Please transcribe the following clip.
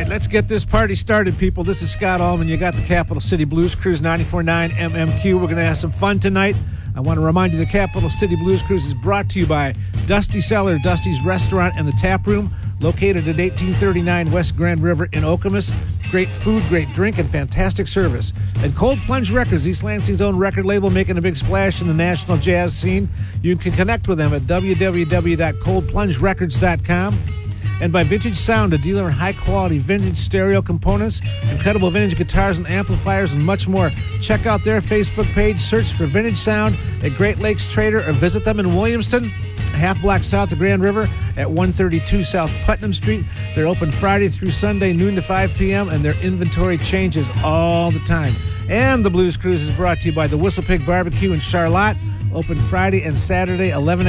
right, let's get this party started, people. This is Scott Allman. You got the Capital City Blues Cruise 94.9 MMQ. We're going to have some fun tonight. I want to remind you the Capital City Blues Cruise is brought to you by Dusty Cellar, Dusty's Restaurant and the Tap Room, located at 1839 West Grand River in Okemos. Great food, great drink, and fantastic service. And Cold Plunge Records, East Lansing's own record label, making a big splash in the national jazz scene. You can connect with them at www.coldplungerecords.com. And by Vintage Sound, a dealer in high-quality vintage stereo components, incredible vintage guitars and amplifiers, and much more. Check out their Facebook page, search for Vintage Sound at Great Lakes Trader, or visit them in Williamston, a half block south of Grand River at 132 South Putnam Street. They're open Friday through Sunday, noon to 5 p.m., and their inventory changes all the time. And the Blues Cruise is brought to you by the Whistle Pig Barbecue in Charlotte, open Friday and Saturday, 11